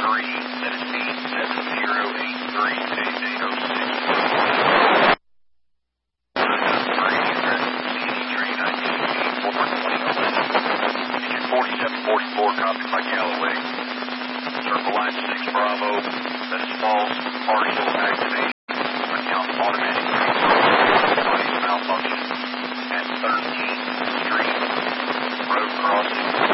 that is B7083 Engine 4744, copied by Galloway. Circle line 6 Bravo, that is false, partial activation, account automatic body malfunction at 13th Street, road crossing.